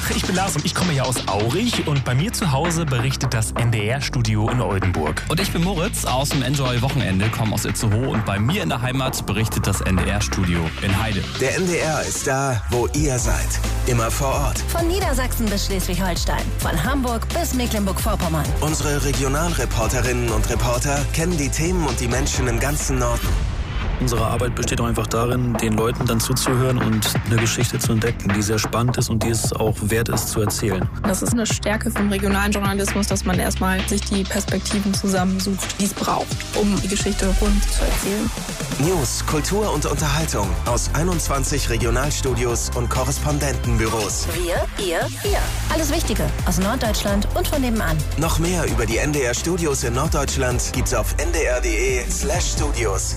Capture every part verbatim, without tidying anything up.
Tag, ich bin Lars und ich komme ja aus Aurich und bei mir zu Hause berichtet das N D R-Studio in Oldenburg. Und ich bin Moritz aus dem Enjoy-Wochenende, komme aus Itzehoe und bei mir in der Heimat berichtet das N D R-Studio in Heide. Der N D R ist da, wo ihr seid. Immer vor Ort. Von Niedersachsen bis Schleswig-Holstein, von Hamburg bis Mecklenburg-Vorpommern. Unsere Regionalreporterinnen und Reporter kennen die Themen und die Menschen im ganzen Norden. Unsere Arbeit besteht auch einfach darin, den Leuten dann zuzuhören und eine Geschichte zu entdecken, die sehr spannend ist und die es auch wert ist zu erzählen. Das ist eine Stärke vom regionalen Journalismus, dass man erstmal sich die Perspektiven zusammensucht, die es braucht, um die Geschichte rund zu erzählen. News, Kultur und Unterhaltung aus einundzwanzig Regionalstudios und Korrespondentenbüros. Wir, ihr, ihr. Alles Wichtige aus Norddeutschland und von nebenan. Noch mehr über die N D R-Studios in Norddeutschland gibt's auf n d r punkt d e slash studios.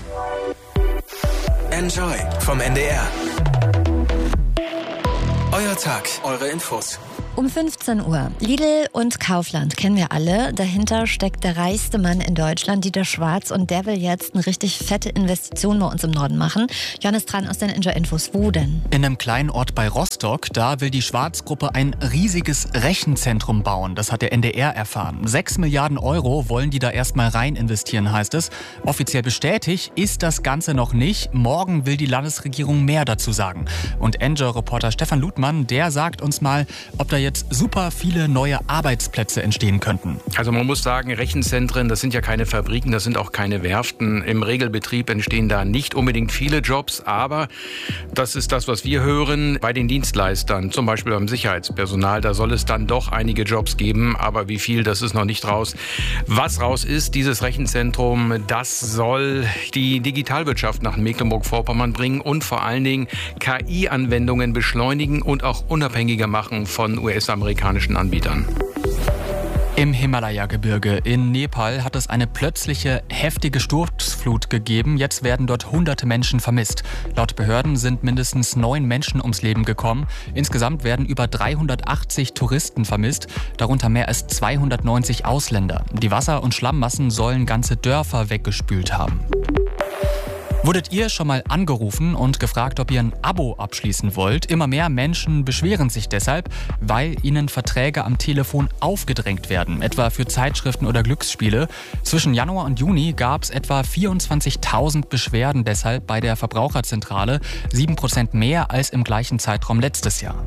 Enjoy vom N D R. Euer Tag, eure Infos. Um fünfzehn Uhr. Lidl und Kaufland kennen wir alle. Dahinter steckt der reichste Mann in Deutschland, Dieter Schwarz. Und der will jetzt eine richtig fette Investition bei uns im Norden machen. Johannes Tran aus den Enjoy-Infos. Wo denn? In einem kleinen Ort bei Rostock. Da will die Schwarz-Gruppe ein riesiges Rechenzentrum bauen. Das hat der N D R erfahren. Sechs Milliarden Euro wollen die da erstmal rein investieren, heißt es. Offiziell bestätigt ist das Ganze noch nicht. Morgen will die Landesregierung mehr dazu sagen. Und Enjoy-Reporter Stefan Ludmann, der sagt uns mal, ob da jetzt jetzt super viele neue Arbeitsplätze entstehen könnten. Also man muss sagen, Rechenzentren, das sind ja keine Fabriken, das sind auch keine Werften. Im Regelbetrieb entstehen da nicht unbedingt viele Jobs, aber das ist das, was wir hören bei den Dienstleistern, zum Beispiel beim Sicherheitspersonal. Da soll es dann doch einige Jobs geben, aber wie viel, das ist noch nicht raus. Was raus ist, dieses Rechenzentrum, das soll die Digitalwirtschaft nach Mecklenburg-Vorpommern bringen und vor allen Dingen K I-Anwendungen beschleunigen und auch unabhängiger machen von U S-amerikanischen Anbietern. Im Himalaya-Gebirge in Nepal hat es eine plötzliche, heftige Sturzflut gegeben. Jetzt werden dort hunderte Menschen vermisst. Laut Behörden sind mindestens neun Menschen ums Leben gekommen. Insgesamt werden über dreihundertachtzig Touristen vermisst, darunter mehr als zweihundertneunzig Ausländer. Die Wasser- und Schlammmassen sollen ganze Dörfer weggespült haben. Wurdet ihr schon mal angerufen und gefragt, ob ihr ein Abo abschließen wollt? Immer mehr Menschen beschweren sich deshalb, weil ihnen Verträge am Telefon aufgedrängt werden, etwa für Zeitschriften oder Glücksspiele. Zwischen Januar und Juni gab es etwa vierundzwanzigtausend Beschwerden deshalb bei der Verbraucherzentrale, sieben Prozent mehr als im gleichen Zeitraum letztes Jahr.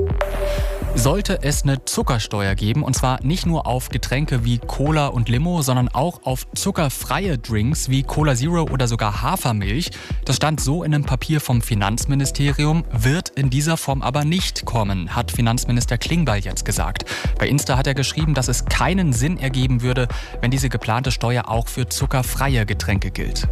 Sollte es eine Zuckersteuer geben, und zwar nicht nur auf Getränke wie Cola und Limo, sondern auch auf zuckerfreie Drinks wie Cola Zero oder sogar Hafermilch. Das stand so in einem Papier vom Finanzministerium, wird in dieser Form aber nicht kommen, hat Finanzminister Klingbeil jetzt gesagt. Bei Insta hat er geschrieben, dass es keinen Sinn ergeben würde, wenn diese geplante Steuer auch für zuckerfreie Getränke gilt.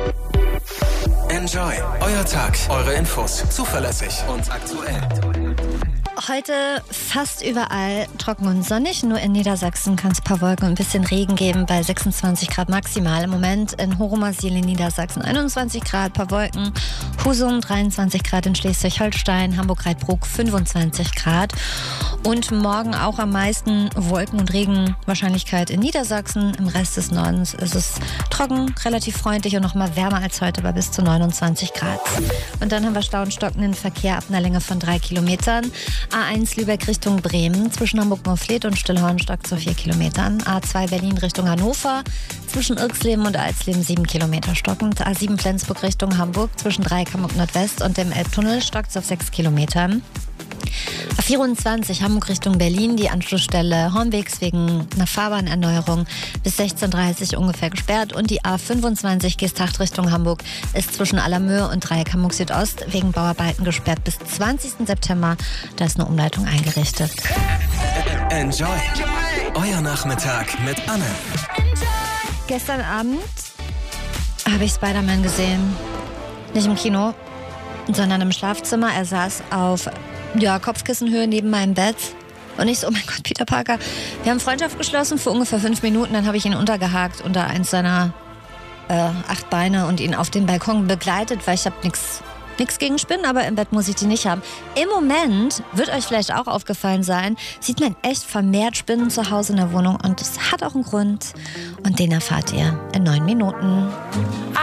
Enjoy, euer Tag, eure Infos, zuverlässig und aktuell. Heute fast überall trocken und sonnig. Nur in Niedersachsen kann es ein paar Wolken und ein bisschen Regen geben bei sechsundzwanzig Grad maximal. Im Moment in Horomasil in Niedersachsen einundzwanzig Grad, paar Wolken. Husum dreiundzwanzig Grad in Schleswig-Holstein, Hamburg-Reitbruck fünfundzwanzig Grad. Und morgen auch am meisten Wolken- und Regenwahrscheinlichkeit in Niedersachsen. Im Rest des Nordens ist es trocken, relativ freundlich und noch mal wärmer als heute bei bis zu neunundzwanzig Grad. Und dann haben wir Stau und stockenden Verkehr ab einer Länge von drei Kilometern. A eins Lübeck Richtung Bremen, zwischen Hamburg-Moorfleet und Stillhornstock zu vier Kilometern. A zwei Berlin Richtung Hannover, zwischen Irksleben und Alsleben sieben Kilometer stockend. A sieben Flensburg Richtung Hamburg, zwischen Dreieck Hamburg Nordwest und dem Elbtunnel stockt auf sechs Kilometern. A vierundzwanzig Hamburg Richtung Berlin, die Anschlussstelle Hornwegs wegen einer Fahrbahnerneuerung bis sechzehn Uhr dreißig ungefähr gesperrt. Und die A fünfundzwanzig Geesthacht Richtung Hamburg ist zwischen Allermöhe und Dreieck Hamburg Südost wegen Bauarbeiten gesperrt bis zwanzigsten September. Da ist eine Umleitung eingerichtet. Enjoy, euer Nachmittag mit Anne. Gestern Abend habe ich Spider-Man gesehen. Nicht im Kino, sondern im Schlafzimmer. Er saß auf ja, Kopfkissenhöhe neben meinem Bett. Und ich so, oh mein Gott, Peter Parker. Wir haben Freundschaft geschlossen für ungefähr fünf Minuten. Dann habe ich ihn untergehakt unter eins seiner äh, acht Beine und ihn auf den Balkon begleitet, weil ich habe nichts Nichts gegen Spinnen, aber im Bett muss ich die nicht haben. Im Moment, wird euch vielleicht auch aufgefallen sein, sieht man echt vermehrt Spinnen zu Hause in der Wohnung. Und das hat auch einen Grund. Und den erfahrt ihr in neun Minuten.